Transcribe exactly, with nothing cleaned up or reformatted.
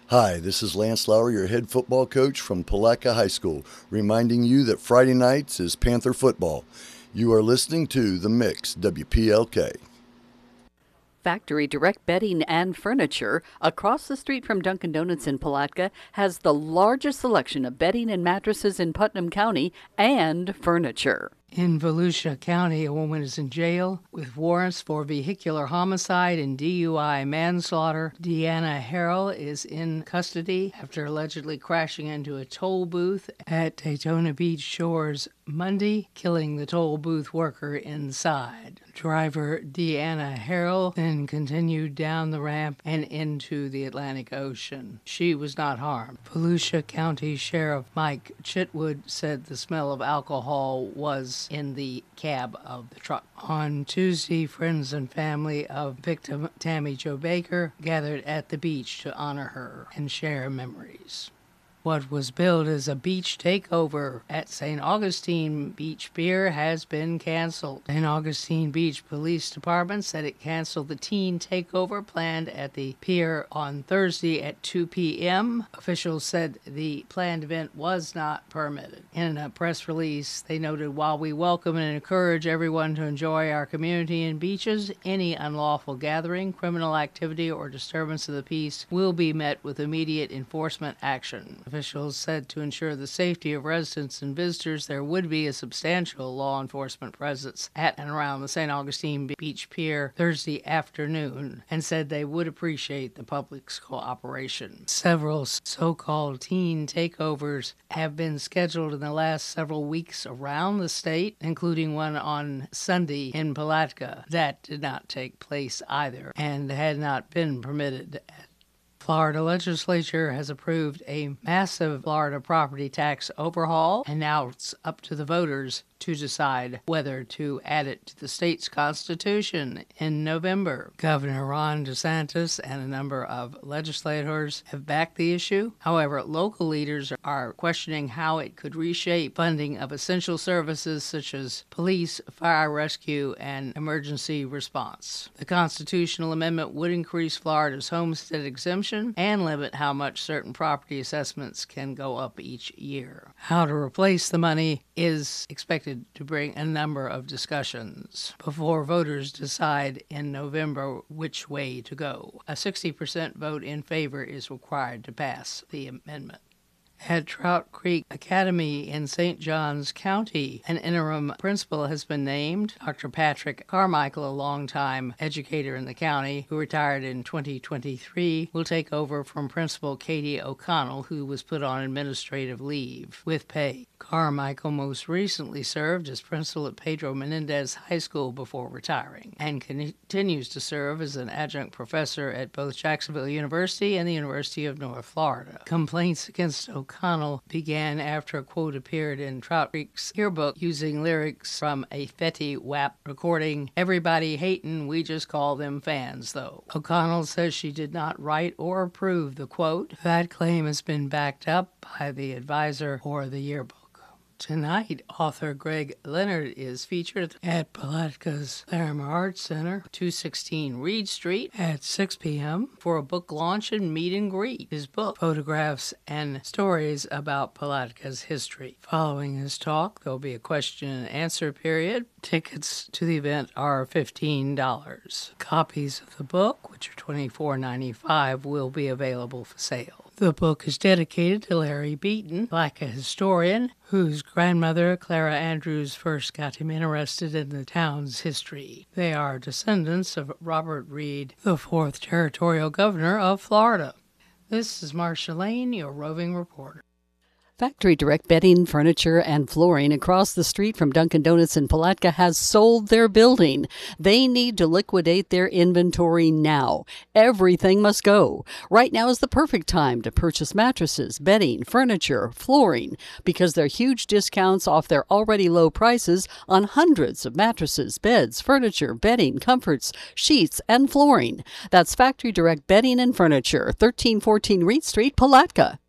Hi, this is Lance Lauer, your head football coach from Palatka High School, reminding you that Friday nights is Panther football. You are listening to The Mix, W P L K. Factory Direct Bedding and Furniture, across the street from Dunkin' Donuts in Palatka, has the largest selection of bedding and mattresses in Putnam County and furniture. In Volusia County, a woman is in jail with warrants for vehicular homicide and D U I manslaughter. Deanna Harrell is in custody after allegedly crashing into a toll booth at Daytona Beach Shores Monday, killing the toll booth worker inside. Driver Deanna Harrell then continued down the ramp and into the Atlantic Ocean. She was not harmed. Volusia County Sheriff Mike Chitwood said the smell of alcohol was in the cab of the truck. On Tuesday, friends and family of victim Tammy Jo Baker gathered at the beach to honor her and share memories. What was billed as a beach takeover at Saint Augustine Beach Pier has been canceled. Saint Augustine Beach Police Department said it canceled the teen takeover planned at the pier on Thursday at two p.m. Officials said the planned event was not permitted. In a press release, they noted, while we welcome and encourage everyone to enjoy our community and beaches, any unlawful gathering, criminal activity, or disturbance of the peace will be met with immediate enforcement action. Officials said to ensure the safety of residents and visitors, there would be a substantial law enforcement presence at and around the Saint Augustine Beach Pier Thursday afternoon, and said they would appreciate the public's cooperation. Several so-called teen takeovers have been scheduled in the last several weeks around the state, including one on Sunday in Palatka. That did not take place either and had not been permitted at Florida legislature has approved a massive Florida property tax overhaul, and now it's up to the voters to decide whether to add it to the state's constitution in November. Governor Ron DeSantis and a number of legislators have backed the issue. However, local leaders are questioning how it could reshape funding of essential services such as police, fire rescue, and emergency response. The constitutional amendment would increase Florida's homestead exemption and limit how much certain property assessments can go up each year. How to replace the money is expected to bring a number of discussions before voters decide in November which way to go. A sixty percent vote in favor is required to pass the amendment. At Trout Creek Academy in Saint Johns County, an interim principal has been named. Doctor Patrick Carmichael, a longtime educator in the county who retired in twenty twenty-three, will take over from Principal Katie O'Connell, who was put on administrative leave with pay. Carmichael most recently served as principal at Pedro Menendez High School before retiring, and continues to serve as an adjunct professor at both Jacksonville University and the University of North Florida. Complaints against O'Connell began after a quote appeared in Trout Creek's yearbook using lyrics from a Fetty Wap recording, "Everybody hatin', we just call them fans, though." O'Connell says she did not write or approve the quote. That claim has been backed up by the advisor for the yearbook. Tonight, author Greg Leonard is featured at Palatka's Larimer Arts Center, two sixteen Reed Street, at six p.m. for a book launch and meet and greet. His book, photographs and stories about Palatka's history. Following his talk, there'll be a question and answer period. Tickets to the event are fifteen dollars. Copies of the book, which are twenty-four ninety-five, will be available for sale. The book is dedicated to Larry Beaton, Black historian, whose grandmother, Clara Andrews, first got him interested in the town's history. They are descendants of Robert Reed, the fourth territorial governor of Florida. This is Marcia Lane, your roving reporter. Factory Direct Bedding, Furniture, and Flooring across the street from Dunkin' Donuts in Palatka has sold their building. They need to liquidate their inventory now. Everything must go. Right now is the perfect time to purchase mattresses, bedding, furniture, flooring, because they're huge discounts off their already low prices on hundreds of mattresses, beds, furniture, bedding, comforts, sheets, and flooring. That's Factory Direct Bedding and Furniture, thirteen fourteen Reed Street, Palatka.